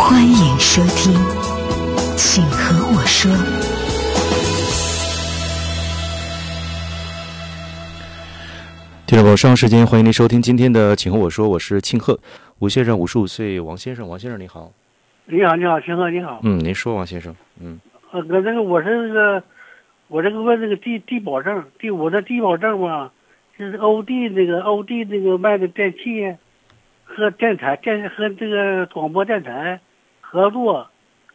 欢迎收听，请和我说。 听众朋友，上时间欢迎您收听今天的《请和我说》，我是庆贺。吴先生55岁，王先生你好。 你好，庆贺你好。 您说，王先生。 我这个问这个低保证，我的低保证嘛，就是欧弟那个卖的电器和电台和这个广播电台合作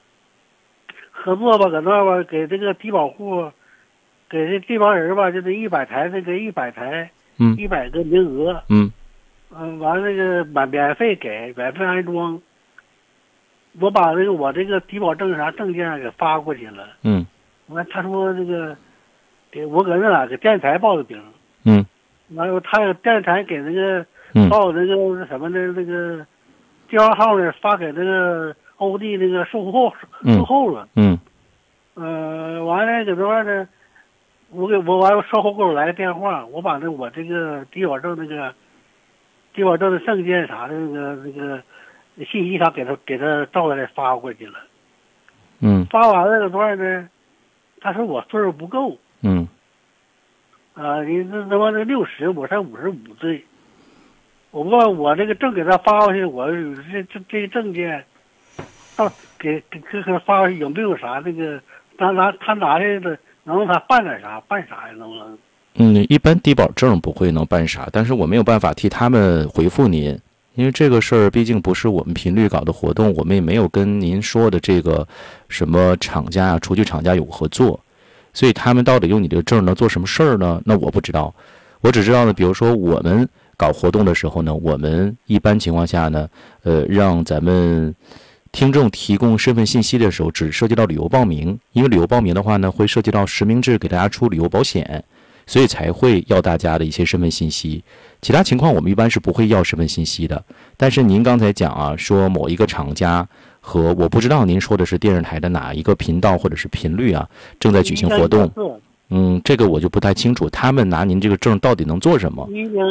吧，搁那吧给这个低保户，给这帮人吧，就是100台100台，100个名额，完那个免费安装。我把我这个低保证啥证件给发过去了，完他说这个给我搁那给电视台报的名，完了他电视台给那个报那个什么的那个电话号呢发给那个欧弟那个售后了，完了搁这块呢，我完了售后给我来个电话，我把我这个低保证的证件啥的那个信息啥给他照下来发过去了，发完了搁这块呢，他说我岁数不够，你这他妈的60，我才55岁，我不知道我这个证给他发过去，我这个证件到给他发过去有没有啥那个他拿去的能他办点啥呀？能不能？ 一般低保证不会能办啥，但是我没有办法替他们回复您，因为这个事儿毕竟不是我们频率搞的活动，我们也没有跟您说的这个什么厂家啊、厨具厂家有合作，所以他们到底用你这个证能做什么事儿呢？那我不知道，我只知道呢，比如说我们搞活动的时候呢，我们一般情况下呢，让咱们听众提供身份信息的时候，只涉及到旅游报名，因为旅游报名的话呢，会涉及到实名制给大家出旅游保险，所以才会要大家的一些身份信息。其他情况我们一般是不会要身份信息的。但是您刚才讲啊，说某一个厂家和我不知道您说的是电视台的哪一个频道或者是频率啊，正在举行活动。这个我就不太清楚，他们拿您这个证到底能做什么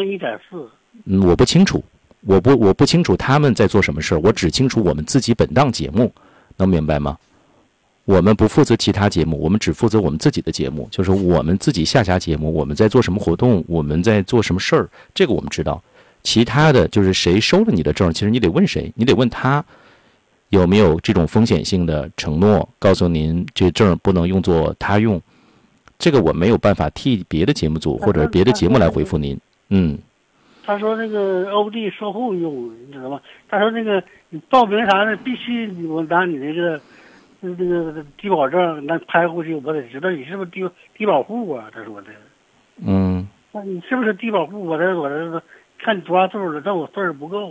？101.4。 我不清楚，我不清楚他们在做什么事儿，我只清楚我们自己本档节目，能明白吗？我们不负责其他节目，我们只负责我们自己的节目，就是我们自己下辖节目，我们在做什么活动，我们在做什么事儿，这个我们知道。其他的就是谁收了你的证，其实你得问谁，你得问他有没有这种风险性的承诺，告诉您这证不能用作他用。这个我没有办法替别的节目组或者别的节目来回复您。 他说那个欧弟售后用，你知道吗？他说那个你报名啥的必须我拿你那个低保证那拍过去，我得知道你是不是低保户啊？他说的。那你是不是低保户？我这看你多大岁数了，这我岁数不够。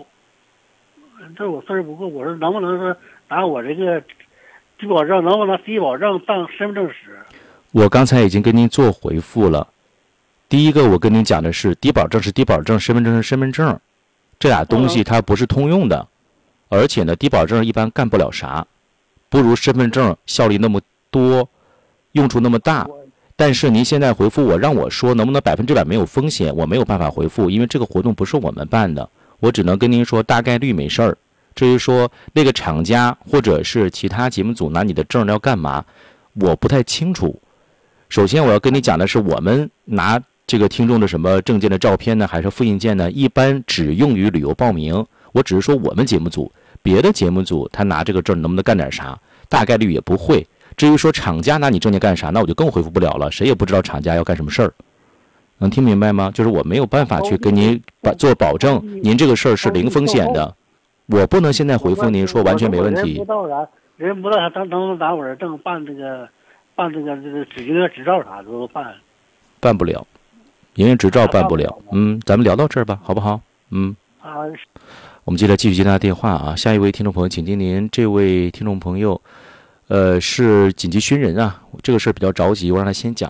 我说能不能说拿我这个低保证，能不能低保证当身份证使？ 我刚才已经跟您做回复了。第一个我跟您讲的是低保证是低保证，身份证是身份证，这俩东西它不是通用的，而且呢，低保证一般干不了啥，不如身份证效力那么多，用处那么大。但是您现在回复我，让我说能不能100%没有风险，我没有办法回复，因为这个活动不是我们办的，我只能跟您说大概率没事儿。至于说那个厂家或者是其他节目组拿你的证要干嘛，我不太清楚。首先我要跟你讲的是，我们拿这个听众的什么证件的照片呢，还是复印件呢，一般只用于旅游报名。我只是说我们节目组，别的节目组他拿这个证能不能干点啥，大概率也不会。至于说厂家拿你证件干啥，那我就更回复不了了，谁也不知道厂家要干什么事儿。能听明白吗？就是我没有办法去跟您做保证，您这个事儿是零风险的，我不能现在回复您说完全没问题。 人不知道他能拿我的证办这个营业执照啥的办不了，营业执照办不了。咱们聊到这儿吧，好不好？我们接着继续接他电话啊。下一位听众朋友，请听您这位听众朋友，是紧急寻人啊，这个事儿比较着急，我让他先讲。